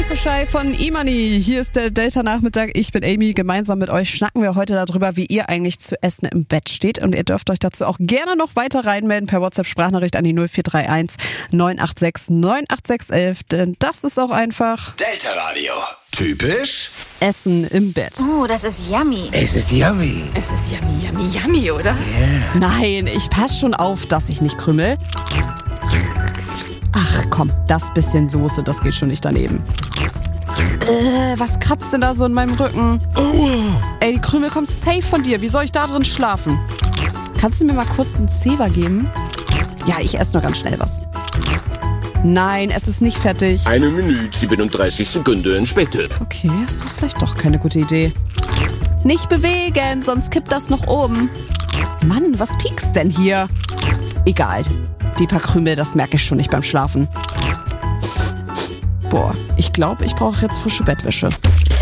Wasserschei von Imani. Hier ist der Delta-Nachmittag. Ich bin Amy. Gemeinsam mit euch schnacken wir heute darüber, wie ihr eigentlich zu essen im Bett steht. Und ihr dürft euch dazu auch gerne noch weiter reinmelden per WhatsApp-Sprachnachricht an die 0431 986 98611. Denn das ist auch einfach Delta Radio. Typisch Essen im Bett. Oh, das ist yummy. Es ist yummy. Es ist yummy, yummy, yummy, oder? Yeah. Nein, ich pass schon auf, dass ich nicht krümmel. Ach komm, das bisschen Soße, das geht schon nicht daneben. Was kratzt denn da so in meinem Rücken? Ey, die Krümel kommen safe von dir. Wie soll ich da drin schlafen? Kannst du mir mal kurz einen Zewa geben? Ja, ich esse nur ganz schnell was. Nein, es ist nicht fertig. 1 Minute 37 Sekunden später. Okay, das war vielleicht doch keine gute Idee. Nicht bewegen, sonst kippt das noch um. Mann, was piekst denn hier? Egal, die paar Krümel, das merke ich schon nicht beim Schlafen. Boah, ich glaube, ich brauche jetzt frische Bettwäsche.